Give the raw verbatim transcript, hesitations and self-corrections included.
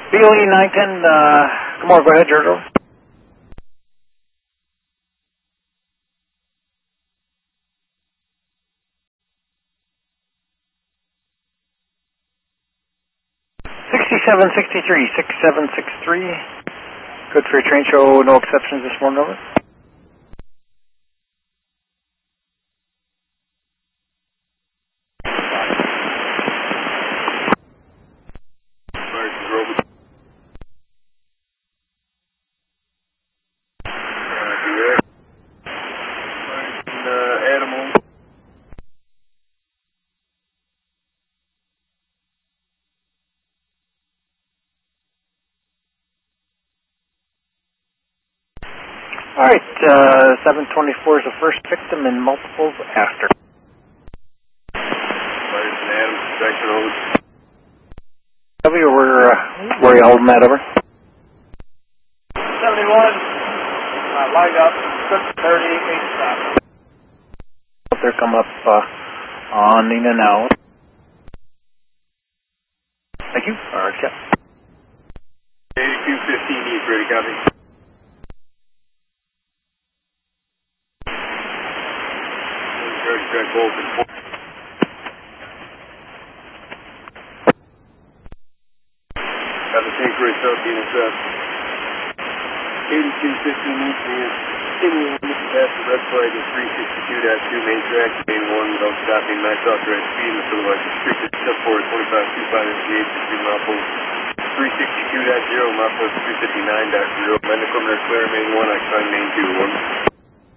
B O E nine ten, uh, come on, go ahead, George. sixty-seven sixty-three, six seven six three. Good for your train show, no exceptions this morning, over. All right, uh, seven twenty-four is the first victim and multiples after. W, where, uh, where are you holding that, over? seventy-one, uh, light up, six thirty, eight stop. Up there, come up uh, on Nina now. Thank you. All right, yeah. eighty-two fifteen East, ready, copy. Track Bolton. Got the tank race up, units up. eighty-two fifteen East, man. Continuing with the pass, the red flag is three sixty-two dash two, main track, main one, without stopping, max authorized speed, and otherwise restricted, step forward, twenty-five two five eight, sixteen mile post. three sixty-two dash zero, mile post three fifty-nine dash zero, land equipment clear, main one, occupying main two, one.